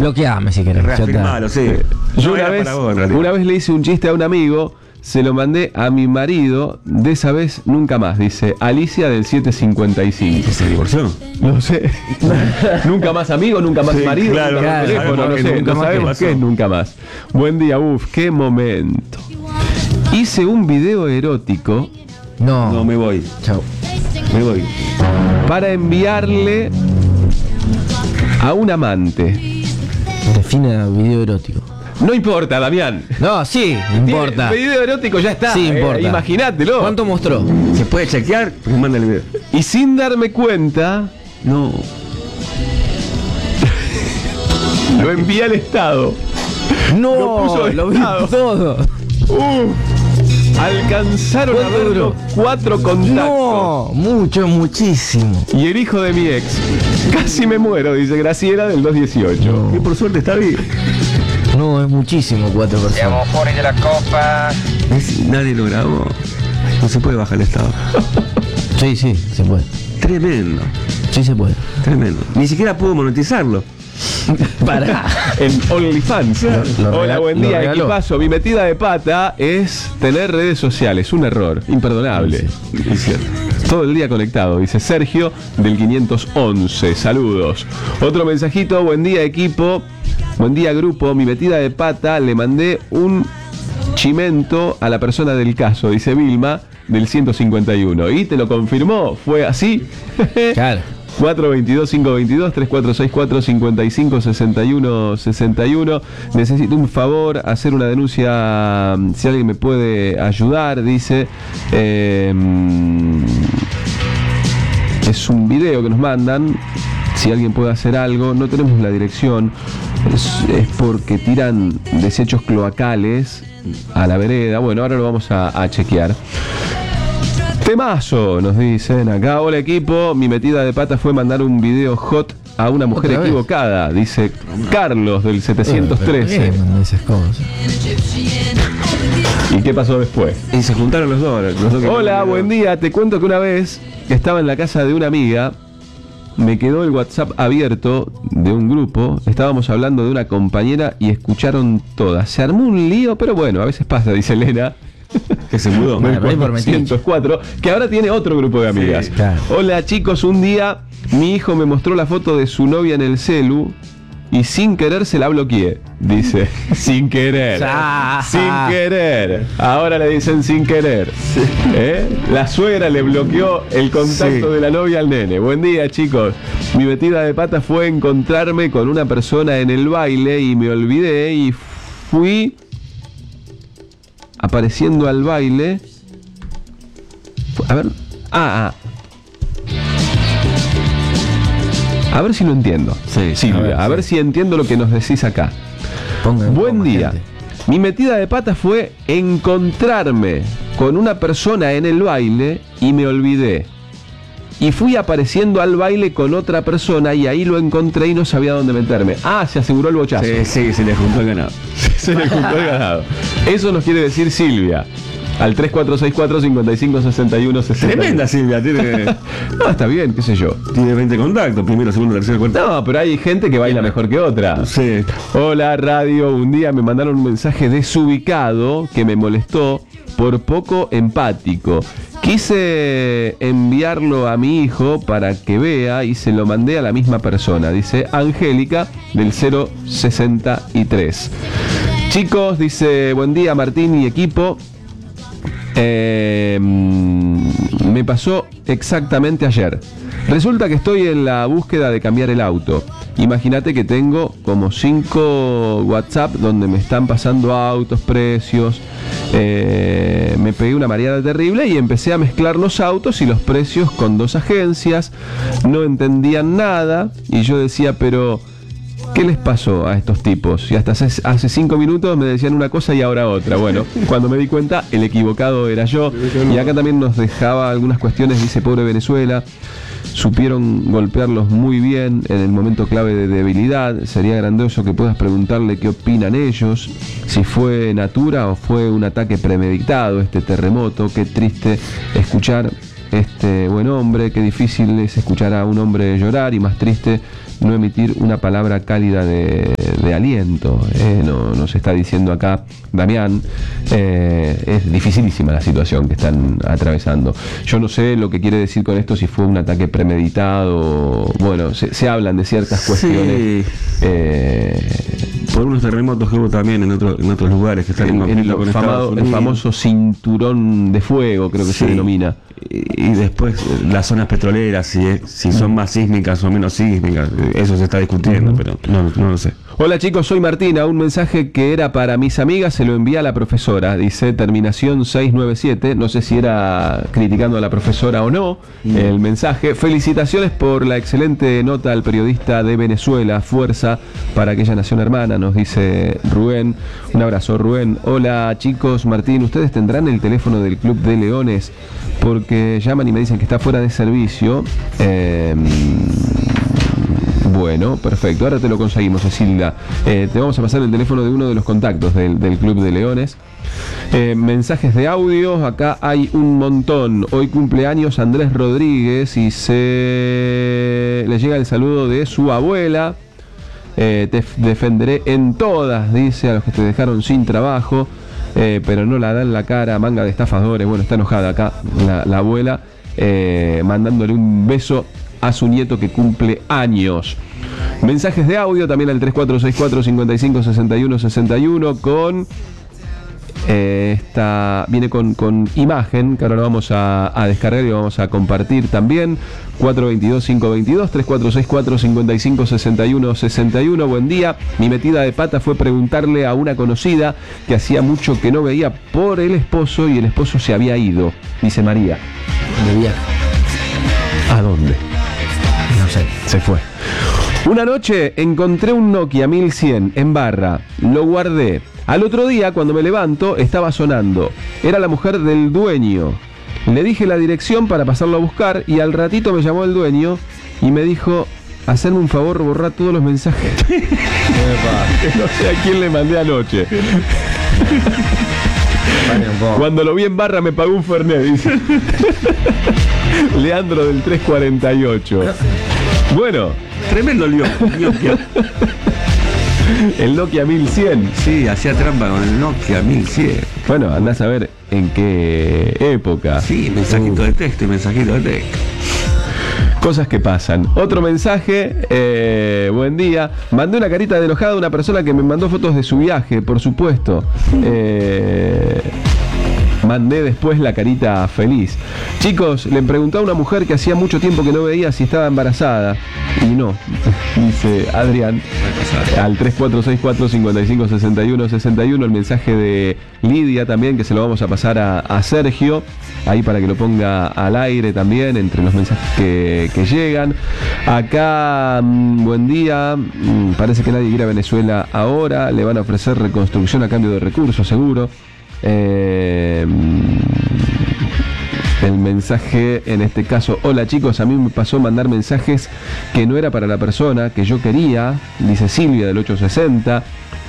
Bloqueame si querés. Reafirmalo, sí. Yo No, una vez le hice un chiste a un amigo, se lo mandé a mi marido, de esa vez nunca más, dice Alicia del 755. ¿Se divorció? No sé. Nunca más amigo, nunca más Sí, marido, claro, nunca más claro, teléfono, sabemos no que sé, nunca no más sabemos qué qué es pasó. nunca más. Buen día, qué momento. Hice un video erótico No, me voy. Chau. Me voy. para enviarle a un amante. Define video erótico. No importa, Damián. No, sí, importa. Video erótico ya está. Sí, importa. Imagínatelo. ¿Cuánto mostró? ¿Se puede chequear? Pues manda el video. Y sin darme cuenta, No. lo envié al Estado. No, Lo puso lo vi estado. todo. Alcanzaron a ¿Cuánto verlo duró? 4 contactos. No, muchísimo. Y el hijo de mi ex. Casi me muero, dice Graciela del 218. Que por suerte está bien. No, es muchísimo 4 personas. Siamo fuori della coppa. Nadie lo grabó. No se puede bajar el estado. Sí, se puede. Tremendo. Sí se puede. Tremendo. Ni siquiera pudo monetizarlo. Pará. En OnlyFans. Hola, buen lo día, regaló. equipazo. Mi metida de pata es tener redes sociales. Un error. Imperdonable. Es cierto. Todo el día conectado, dice Sergio del 511. Saludos. Otro mensajito. Buen día, equipo. Buen día, grupo. Mi metida de pata, le mandé un chimento a la persona del caso, dice Vilma del 151. Y te lo confirmó. ¿Fue así? Claro. 422-522-3464-5561-61. Necesito un favor, hacer una denuncia. Si alguien me puede ayudar, dice. Es un video que nos mandan. Si alguien puede hacer algo, no tenemos la dirección. Es porque tiran desechos cloacales a la vereda. Bueno, ahora lo vamos a chequear. Temazo, nos dicen acá. Hola, equipo, mi metida de pata fue mandar un video hot a una mujer ¿Otra vez? equivocada, dice Carlos del 713. Esas cosas. ¿Y qué pasó después? Y se juntaron los dos. Que Hola, buen día. Te cuento que una vez estaba en la casa de una amiga, me quedó el WhatsApp abierto de un grupo, estábamos hablando de una compañera y escucharon todas. Se armó un lío, pero bueno, a veces pasa, dice Elena. Que se mudó. Bueno, por ahí por metiche. 404, que ahora tiene otro grupo de amigas. Sí, claro. Hola, chicos, un día mi hijo me mostró la foto de su novia en el celu y sin querer se la bloqueé, dice. Sin querer. Sin querer. Ahora le dicen sin querer. La suegra le bloqueó el contacto de la novia al nene. Buen día, chicos. Mi metida de pata fue encontrarme con una persona en el baile y me olvidé y fui apareciendo al baile. A ver. A ver si lo entiendo. Sí, Silvia, a ver si entiendo lo que nos decís acá. Buen día. Mi metida de pata fue encontrarme con una persona en el baile y me olvidé. Y fui apareciendo al baile con otra persona y ahí lo encontré y no sabía dónde meterme. Se aseguró el bochazo. Sí, se le juntó el ganado. Se le juntó el ganado. Eso nos quiere decir Silvia. Al 3464-5561-60. Tremenda Silvia, tiene No, está bien, qué sé yo. 20 contactos, primero, segundo, tercero, cuarto. No, pero hay gente que baila mejor que otra. Sí. Hola, radio. Un día me mandaron un mensaje desubicado que me molestó, por poco empático. Quise enviarlo a mi hijo para que vea y se lo mandé a la misma persona, dice Angélica del 063. Chicos, dice, buen día Martín y equipo. Me pasó exactamente ayer. Resulta que estoy en la búsqueda de cambiar el auto. Imagínate que tengo como 5 WhatsApp donde me están pasando autos, precios. Me pegué una mareada terrible y empecé a mezclar los autos y los precios con 2 agencias. No entendían nada y yo decía, pero ¿qué les pasó a estos tipos? Y hasta hace 5 minutos me decían una cosa y ahora otra. Bueno, cuando me di cuenta, el equivocado era yo. Y acá también nos dejaba algunas cuestiones, dice, pobre Venezuela. Supieron golpearlos muy bien en el momento clave de debilidad. Sería grandioso que puedas preguntarle qué opinan ellos, si fue natura o fue un ataque premeditado este terremoto. Qué triste escuchar este buen hombre, qué difícil es escuchar a un hombre llorar y más triste no emitir una palabra cálida de aliento. Nos está diciendo acá Damián. Es dificilísima la situación que están atravesando. Yo no sé lo que quiere decir con esto, si fue un ataque premeditado. Bueno, se hablan de ciertas cuestiones. Por unos terremotos que hubo también en otros lugares que están en conflicto con Estados Unidos. El famoso cinturón de fuego, creo que se denomina. Y después las zonas petroleras, si son más sísmicas o menos sísmicas, eso se está discutiendo, pero no lo sé. Hola chicos, soy Martina. Un mensaje que era para mis amigas se lo envía a la profesora. Dice terminación 697. No sé si era criticando a la profesora o no el mensaje. Felicitaciones por la excelente nota al periodista de Venezuela. Fuerza para aquella nación hermana, nos dice Rubén. Un abrazo, Rubén. Hola chicos, Martín, ¿ustedes tendrán el teléfono del Club de Leones? Porque llaman y me dicen que está fuera de servicio. Bueno, perfecto. Ahora te lo conseguimos, Cecilia. Te vamos a pasar el teléfono de uno de los contactos del Club de Leones. Mensajes de audio. Acá hay un montón. Hoy cumpleaños Andrés Rodríguez y le llega el saludo de su abuela. Te defenderé en todas, dice, a los que te dejaron sin trabajo. Pero no la dan la cara, manga de estafadores. Bueno, está enojada acá la abuela, mandándole un beso a su nieto que cumple años. Mensajes de audio también al 3464 55 61 61 con viene con imagen, que ahora lo vamos a descargar y vamos a compartir también. 422-522, 3464-5561-61. Buen día. Mi metida de pata fue preguntarle a una conocida que hacía mucho que no veía por el esposo y el esposo se había ido, dice María. De viaje. ¿A dónde? No sé. Se fue. Una noche encontré un Nokia 1100 en barra, lo guardé. Al otro día, cuando me levanto, estaba sonando. Era la mujer del dueño. Le dije la dirección para pasarlo a buscar y al ratito me llamó el dueño y me dijo, hacerme un favor, borrar todos los mensajes. No sé a quién le mandé anoche. Cuando lo vi en barra me pagó un Fernet, dice. Leandro del 348. Bueno. Tremendo Nokia. El Nokia 1100. Sí, hacía trampa con el Nokia 1100. Bueno, andás a ver en qué época. Sí, mensajito de texto y mensajito de texto. Cosas que pasan. Otro mensaje, buen día. Mandé una carita de enojada a una persona que me mandó fotos de su viaje, por supuesto. Mandé después la carita feliz. Chicos, le pregunté a una mujer que hacía mucho tiempo que no veía si estaba embarazada. Y no, dice Adrián. Al 3464-5561-61. El mensaje de Lidia también, que se lo vamos a pasar a Sergio. Ahí para que lo ponga al aire también, entre los mensajes que llegan. Acá, buen día. Parece que nadie quiere a Venezuela ahora. Le van a ofrecer reconstrucción a cambio de recursos, seguro. El mensaje en este caso: hola chicos, a mí me pasó mandar mensajes que no era para la persona que yo quería, dice Silvia del 860.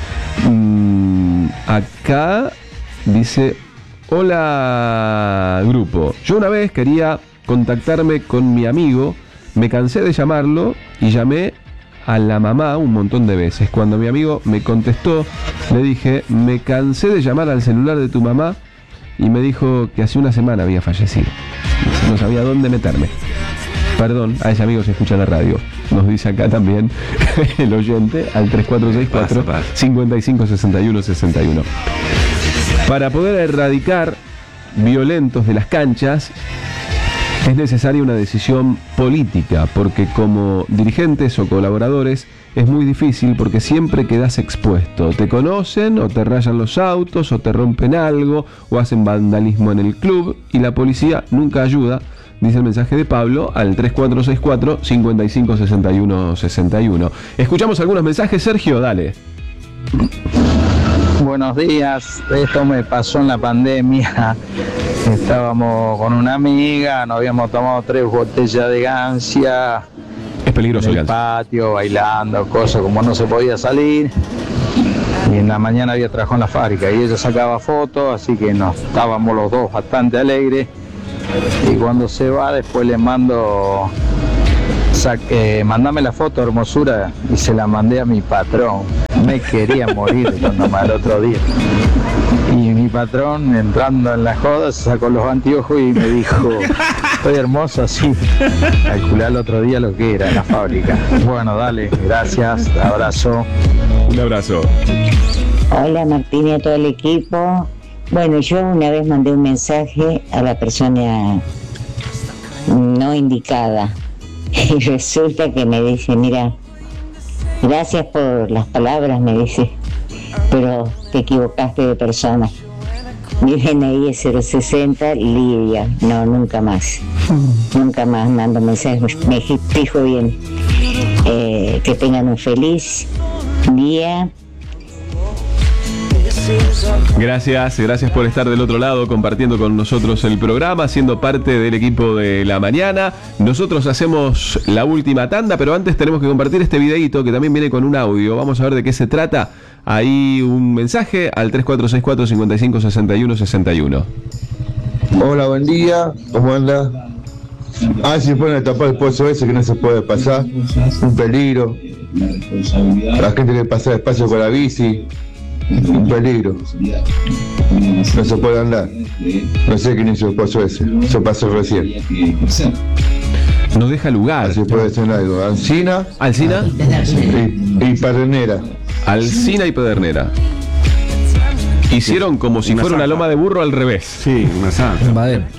Acá dice: hola grupo, yo una vez quería contactarme con mi amigo, me cansé de llamarlo y llamé a la mamá un montón de veces. Cuando mi amigo me contestó, le dije, me cansé de llamar al celular de tu mamá, y me dijo que hace una semana había fallecido. No sabía dónde meterme. Perdón, a ese amigo se escucha la radio. Nos dice acá también el oyente al 3464 5561 61. Para poder erradicar violentos de las canchas es necesaria una decisión política, porque como dirigentes o colaboradores es muy difícil, porque siempre quedas expuesto. Te conocen, o te rayan los autos, o te rompen algo, o hacen vandalismo en el club, y la policía nunca ayuda, dice el mensaje de Pablo al 3464 5561 61. Escuchamos algunos mensajes, Sergio, dale. Buenos días, esto me pasó en la pandemia. Estábamos con una amiga, nos habíamos tomado 3 botellas de gancia. Es peligroso en el patio, bailando, cosas, como no se podía salir. Y en la mañana había trabajado en la fábrica y ella sacaba fotos, así que nos estábamos los dos bastante alegres. Y cuando se va, después le mando Mandame la foto, hermosura, y se la mandé a mi patrón. Me quería morir cuando el otro día. Y mi patrón, entrando en la joda, se sacó los anteojos y me dijo, estoy hermoso así. Calculé el otro día lo que era en la fábrica. Bueno, dale, gracias, abrazo. Un abrazo. Hola Martín y a todo el equipo. Bueno, yo una vez mandé un mensaje a la persona no indicada y resulta que me dice, mira, gracias por las palabras, me dice, pero te equivocaste de persona. Mi DNI es 060 Lidia. No, nunca más. Nunca más mando mensajes. Me fijo bien. Que tengan un feliz día. Gracias por estar del otro lado compartiendo con nosotros el programa, siendo parte del equipo de la mañana. Nosotros hacemos la última tanda, pero antes tenemos que compartir este videíto que también viene con un audio. Vamos a ver de qué se trata. Ahí un mensaje al 3464-556161. Hola, buen día, ¿cómo anda? Si pueden a tapar el pozo ese que no se puede pasar, un peligro. La gente que pasa despacio con la bici, un peligro. No se puede andar. No sé quién hizo el pozo ese, eso pasó recién. Nos deja lugar. Si puede ser algo. Alcina y Pedernera. Alcina y Pedernera. Hicieron como si fuera una loma de burro al revés. Sí, una zanja.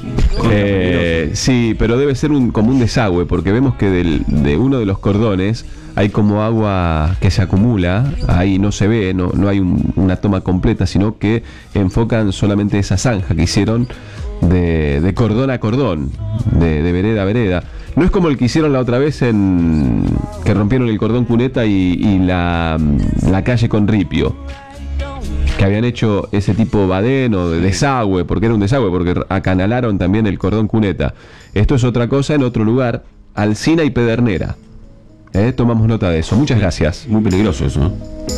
Sí, pero debe ser como un desagüe, porque vemos que de uno de los cordones hay como agua que se acumula, ahí no se ve, no hay una toma completa, sino que enfocan solamente esa zanja que hicieron de cordón a cordón, de vereda a vereda. No es como el que hicieron la otra vez que rompieron el cordón Cuneta y la calle Conripio, que habían hecho ese tipo badén o de desagüe, porque era un desagüe, porque acanalaron también el cordón Cuneta. Esto es otra cosa en otro lugar, Alcina y Pedernera. Tomamos nota de eso. Muchas gracias. Muy peligroso eso, ¿no?